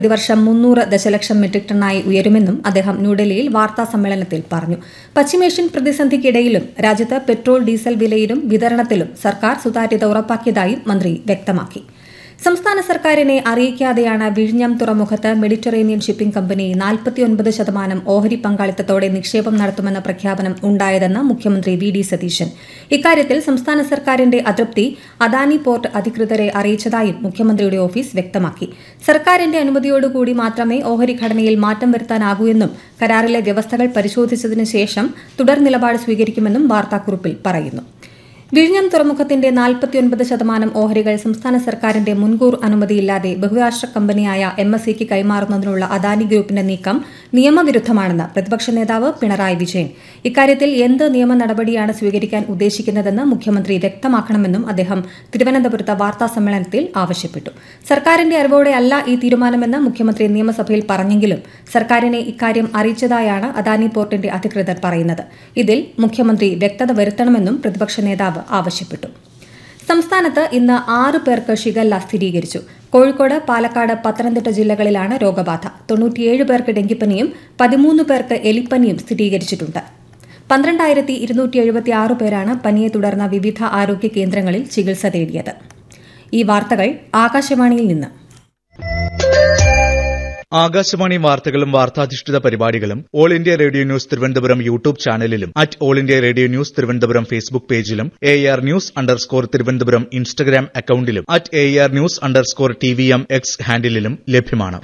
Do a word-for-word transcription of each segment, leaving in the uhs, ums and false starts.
പ്രതിവർഷം മുന്നൂറ് ദശലക്ഷം മെട്രിക് ടണ്ണായി ഉയരുമെന്നും അദ്ദേഹം ന്യൂഡൽഹിയിൽ വാർത്താ സമ്മേളനത്തിൽ പറഞ്ഞു. പശ്ചിമേഷ്യൻ പ്രതിസന്ധിക്കിടയിലും രാജ്യത്ത് പെട്രോൾ ഡീസൽ വിലയിലും വിതരണത്തിലും സർക്കാർ സുതാര്യത ഉറപ്പാക്കിയതായും മന്ത്രി വ്യക്തമാക്കി. സംസ്ഥാന സർക്കാരിനെ അറിയിക്കാതെയാണ് വിഴിഞ്ഞം തുറമുഖത്ത് മെഡിറ്ററേനിയൻ ഷിപ്പിംഗ് കമ്പനി നാൽപ്പത്തിയൊൻപത് ശതമാനം ഓഹരി പങ്കാളിത്തത്തോടെ നിക്ഷേപം നടത്തുമെന്ന പ്രഖ്യാപനം ഉണ്ടായതെന്ന് മുഖ്യമന്ത്രി വി ഡി സതീശൻ. ഇക്കാര്യത്തിൽ സംസ്ഥാന സർക്കാരിന്റെ അതൃപ്തി അദാനി പോർട്ട് അധികൃതരെ അറിയിച്ചതായും മുഖ്യമന്ത്രിയുടെ ഓഫീസ് വ്യക്തമാക്കി. സർക്കാരിന്റെ അനുമതിയോടുകൂടി മാത്രമേ ഓഹരി ഘടനയിൽ മാറ്റം വരുത്താനാകൂ എന്നും കരാറിലെ വ്യവസ്ഥകൾ പരിശോധിച്ചതിനു ശേഷം തുടർ നിലപാട് സ്വീകരിക്കുമെന്നും വാർത്താക്കുറിപ്പിൽ പറയുന്നു. വിഴിഞ്ഞം തുറമുഖത്തിന്റെ നാൽപ്പത്തിയൊൻപത് ശതമാനം ഓഹരികൾ സംസ്ഥാന സർക്കാരിന്റെ മുൻകൂർ അനുമതിയില്ലാതെ ബഹുരാഷ്ട്ര കമ്പനിയായ എം എസ് സിക്ക് കൈമാറുന്നതിനുള്ള അദാനി ഗ്രൂപ്പിന്റെ നീക്കം നിയമവിരുദ്ധമാണെന്ന് പ്രതിപക്ഷ നേതാവ് പിണറായി വിജയൻ. ഇക്കാര്യത്തിൽ എന്ത് നിയമ നടപടിയാണ് സ്വീകരിക്കാൻ ഉദ്ദേശിക്കുന്നതെന്ന് മുഖ്യമന്ത്രി വ്യക്തമാക്കണമെന്നും അദ്ദേഹം തിരുവനന്തപുരത്ത് വാർത്താസമ്മേളനത്തിൽ ആവശ്യപ്പെട്ടു. സർക്കാരിന്റെ അറിവോടെയല്ല ഈ തീരുമാനമെന്ന് മുഖ്യമന്ത്രി നിയമസഭയിൽ പറഞ്ഞെങ്കിലും സർക്കാരിനെ ഇക്കാര്യം അറിയിച്ചതായാണ് അദാനി പോർട്ടിന്റെ അധികൃതർ പറയുന്നത്. ഇതിൽ മുഖ്യമന്ത്രി വ്യക്തത വരുത്തണമെന്നും പ്രതിപക്ഷ നേതാവ് ആവശ്യപ്പെട്ടു. സംസ്ഥാനത്ത് ഇന്ന് ആറ് പേർക്ക് ഷിഗല്ല സ്ഥിരീകരിച്ചു. കോഴിക്കോട്, പാലക്കാട്, പത്തനംതിട്ട ജില്ലകളിലാണ് രോഗബാധ. തൊണ്ണൂറ്റിയേഴ് പേർക്ക് ഡെങ്കിപ്പനിയും പതിമൂന്ന് പേർക്ക് എലിപ്പനിയും സ്ഥിരീകരിച്ചിട്ടുണ്ട്. പന്ത്രണ്ടായിരത്തി ഇരുന്നൂറ്റി എഴുപത്തി ആറ് പേരാണ് പനിയെ തുടർന്ന് വിവിധ ആരോഗ്യ കേന്ദ്രങ്ങളിൽ ചികിത്സ തേടിയത്. ഈ വാർത്തകൾ ആകാശവാണിയിൽ നിന്ന്. ആകാശവാണി വാർത്തകളും വാർത്താധിഷ്ഠിത പരിപാടികളും all India radio news Thiruvananthapuram YouTube ചാനലിലും at all India radio news Thiruvananthapuram Facebook പേജിലും A R news underscore Thiruvananthapuram Instagram അക്കൌണ്ടിലും at A R news underscore T V M X ഹാൻഡിലും ലഭ്യമാണ്.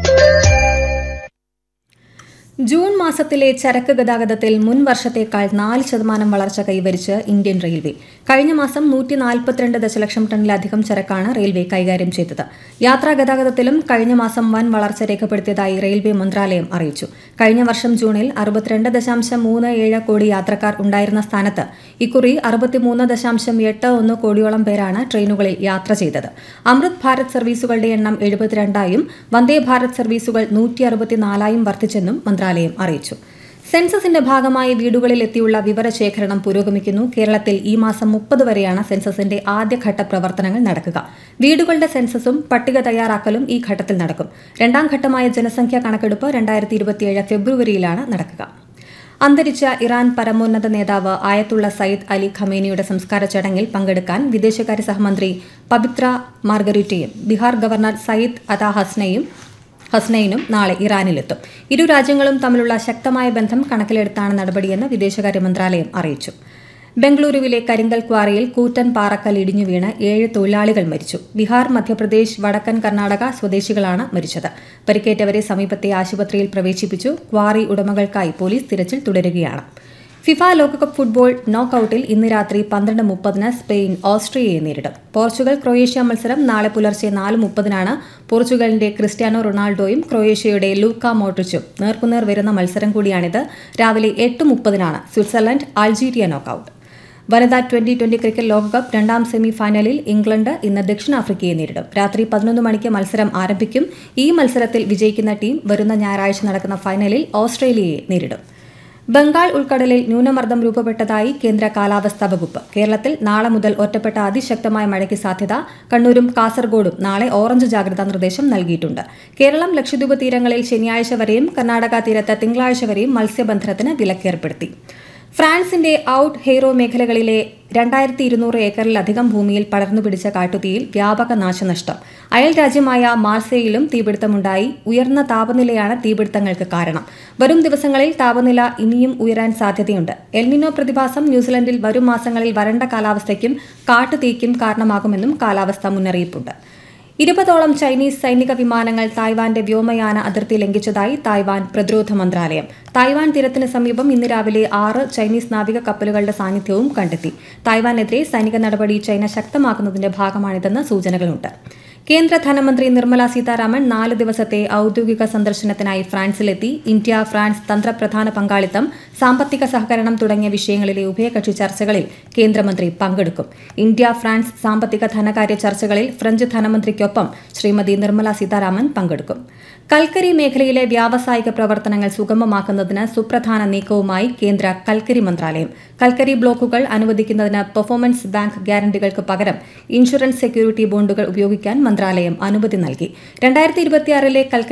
ജൂൺ മാസത്തിലെ ചരക്ക് ഗതാഗതത്തിൽ മുൻ വർഷത്തേക്കാൾ നാല് ശതമാനം വളർച്ച കൈവരിച്ച് ഇന്ത്യൻ റെയിൽവേ. കഴിഞ്ഞ മാസം നൂറ്റി നാൽപ്പത്തിരണ്ട് ദശലക്ഷം ടണ്ണിലധികം ചരക്കാണ് റെയിൽവേ കൈകാര്യം ചെയ്തത്. യാത്രാ ഗതാഗതത്തിലും കഴിഞ്ഞ മാസം വൻ വളർച്ച രേഖപ്പെടുത്തിയതായി റെയിൽവേ മന്ത്രാലയം അറിയിച്ചു. കഴിഞ്ഞ വർഷം ജൂണിൽ അറുപത്തിരണ്ട് ദശാംശം മൂന്ന് ഏഴ് കോടി യാത്രക്കാർ ഉണ്ടായിരുന്ന സ്ഥാനത്ത് ഇക്കുറി അറുപത്തിമൂന്ന് ദശാംശം എട്ട് ഒന്ന് കോടിയോളം പേരാണ് ട്രെയിനുകളിൽ യാത്ര ചെയ്തത്. അമൃത് ഭാരത് സർവീസുകളുടെ എണ്ണം എഴുപത്തിരണ്ടായും വന്ദേ ഭാരത് സർവീസുകൾ നൂറ്റി അറുപത്തിനാലായും വർദ്ധിച്ചെന്നും മന്ത്രാലയം അറിയിച്ചു. സെൻസസിന്റെ ഭാഗമായി വീടുകളിൽ എത്തിയുള്ള വിവരശേഖരണം പുരോഗമിക്കുന്നു. കേരളത്തിൽ ഈ മാസം മുപ്പത് വരെയാണ് സെൻസസിന്റെ ആദ്യഘട്ട പ്രവർത്തനങ്ങൾ നടക്കുക. വീടുകളുടെ സെൻസസും പട്ടിക തയ്യാറാക്കലും ഈ ഘട്ടത്തിൽ നടക്കും. രണ്ടാം ഘട്ടമായ ജനസംഖ്യാ കണക്കെടുപ്പ് രണ്ടായിരത്തി ഇരുപത്തിയേഴ് ഫെബ്രുവരിയിലാണ് നടക്കുക. അന്തരിച്ച ഇറാൻ പരമോന്നത നേതാവ് ആയത്തുള്ള സയ്യിദ് അലി ഖമേനിയുടെ സംസ്കാര ചടങ്ങിൽ പങ്കെടുക്കാൻ വിദേശകാര്യ സഹമന്ത്രി പബിത്ര മാർഗരിറ്റയും ബീഹാർ ഗവർണർ സയ്യിദ് അതാ ഹസ്നയും ഹസ്നൈനും നാളെ ഇറാനിലെത്തും. ഇരു രാജ്യങ്ങളും തമ്മിലുള്ള ശക്തമായ ബന്ധം കണക്കിലെടുത്താണ് നടപടിയെന്ന് വിദേശകാര്യ മന്ത്രാലയം അറിയിച്ചു. ബംഗളൂരുവിലെ കരിങ്കൽ ക്വാറിയിൽ കൂറ്റൻ പാറക്കൽ ഇടിഞ്ഞു വീണ് ഏഴ് തൊഴിലാളികൾ മരിച്ചു. ബീഹാർ, മധ്യപ്രദേശ്, വടക്കൻ കർണാടക സ്വദേശികളാണ് മരിച്ചത്. പരിക്കേറ്റവരെ സമീപത്തെ ആശുപത്രിയിൽ പ്രവേശിപ്പിച്ചു. ക്വാറി ഉടമകൾക്കായി പോലീസ് തിരച്ചിൽ തുടരുകയാണ്. ഫിഫ ലോകകപ്പ് ഫുട്ബോൾ നോക്കൌട്ടിൽ ഇന്ന് രാത്രി പന്ത്രണ്ട് മുപ്പതിന് സ്പെയിൻ ഓസ്ട്രിയയെ നേരിടും. പോർച്ചുഗൽ ക്രൊയേഷ്യ മത്സരം നാളെ പുലർച്ചെ നാല് മുപ്പതിനാണ്. പോർച്ചുഗലിന്റെ ക്രിസ്ത്യാനോ റൊണാൾഡോയും ക്രൊയേഷ്യയുടെ ലൂക്ക മോഡ്രിച്ചും നേർക്കുനേർ വരുന്ന മത്സരം കൂടിയാണിത്. രാവിലെ എട്ട് മുപ്പതിനാണ് സ്വിറ്റ്സർലൻഡ് അൾജീരിയ നോക്കൌട്ട്. വനിതാ ട്വന്റി ട്വന്റി ക്രിക്കറ്റ് ലോകകപ്പ് രണ്ടാം സെമി ഫൈനലിൽ ഇംഗ്ലണ്ട് ഇന്ന് ദക്ഷിണാഫ്രിക്കയെ നേരിടും. രാത്രി പതിനൊന്ന് മണിക്ക് മത്സരം ആരംഭിക്കും. ഈ മത്സരത്തിൽ വിജയിക്കുന്ന ടീം വരുന്ന ഞായറാഴ്ച നടക്കുന്ന ഫൈനലിൽ ഓസ്ട്രേലിയയെ നേരിടും. ബംഗാൾ ഉൾക്കടലിൽ ന്യൂനമർദ്ദം രൂപപ്പെട്ടതായി കേന്ദ്ര കാലാവസ്ഥാ വകുപ്പ്. കേരളത്തിൽ നാളെ മുതൽ ഒറ്റപ്പെട്ട അതിശക്തമായ മഴയ്ക്ക് സാധ്യത. കണ്ണൂരും കാസർഗോഡും നാളെ ഓറഞ്ച് ജാഗ്രതാ നിർദ്ദേശം നൽകിയിട്ടുണ്ട്. കേരളം, ലക്ഷദ്വീപ് തീരങ്ങളിൽ ശനിയാഴ്ച വരെയും കർണാടക തീരത്ത് തിങ്കളാഴ്ച വരെയും മത്സ്യബന്ധനത്തിന് വിലക്കേർപ്പെടുത്തി. ഫ്രാൻസിന്റെ ഔട്ട് ഹെയ്റോ മേഖലകളിലെ രണ്ടായിരത്തി ഇരുന്നൂറ് ഏക്കറിലധികം ഭൂമിയിൽ പടർന്നുപിടിച്ച കാട്ടുതീയിൽ വ്യാപക നാശനഷ്ടം. അയൽ രാജ്യമായ മാർസേയിലും തീപിടുത്തമുണ്ടായി. ഉയർന്ന താപനിലയാണ് തീപിടുത്തങ്ങൾക്ക് കാരണം. വരും ദിവസങ്ങളിൽ താപനില ഇനിയും ഉയരാൻ സാധ്യതയുണ്ട്. എൽനിനോ പ്രതിഭാസം ന്യൂസിലൻഡിൽ വരും മാസങ്ങളിൽ വരണ്ട കാലാവസ്ഥയ്ക്കും കാട്ടുതീയ്ക്കും കാരണമാകുമെന്നും കാലാവസ്ഥാ മുന്നറിയിപ്പുണ്ട്. ഇരുപതോളം ചൈനീസ് സൈനിക വിമാനങ്ങൾ തായ്വാന്റെ വ്യോമയാന അതിർത്തി ലംഘിച്ചതായി തായ്വാൻ പ്രതിരോധ മന്ത്രാലയം. തായ്വാൻ തീരത്തിന് സമീപം ഇന്ന് രാവിലെ ആറ് ചൈനീസ് നാവിക കപ്പലുകളുടെ സാന്നിധ്യവും കണ്ടെത്തി. തായ്വാനെതിരെ സൈനിക നടപടി ചൈന ശക്തമാക്കുന്നതിന്റെ ഭാഗമാണിതെന്ന് സൂചനകളുണ്ട്. കേന്ദ്ര ധനമന്ത്രി നിർമ്മല സീതാരാമൻ നാല് ദിവസത്തെ ഔദ്യോഗിക സന്ദർശനത്തിനായി ഫ്രാൻസിലെത്തി. ഇന്ത്യ ഫ്രാൻസ് തന്ത്രപ്രധാന പങ്കാളിത്തം, സാമ്പത്തിക സഹകരണം തുടങ്ങിയ വിഷയങ്ങളിലെ ഉഭയകക്ഷി ചർച്ചകളിൽ കേന്ദ്രമന്ത്രി പങ്കെടുക്കും. ഇന്ത്യ ഫ്രാൻസ് സാമ്പത്തിക ധനകാര്യ ചർച്ചകളിൽ ഫ്രഞ്ച് ധനമന്ത്രിക്കൊപ്പം ശ്രീമതി നിർമ്മല സീതാരാമൻ പങ്കെടുക്കും. കൽക്കരി മേഖലയിലെ വ്യാവസായിക പ്രവർത്തനങ്ങൾ സുഗമമാക്കുന്നതിന് സുപ്രധാന നീക്കവുമായി കേന്ദ്ര കൽക്കരി മന്ത്രാലയം. കൽക്കരി ബ്ലോക്കുകൾ അനുവദിക്കുന്നതിന് പെർഫോമൻസ് ബാങ്ക് ഗ്യാരണ്ടികൾക്ക് പകരം ഇൻഷുറൻസ് സെക്യൂരിറ്റി ബോണ്ടുകൾ ഉപയോഗിക്കാൻ മന്ത്രാലയം മന്ത്രാലയം അനുമതി നൽകി രണ്ടായിരത്തി ഇരുപത്തിയാറിലെ കൽക്കരി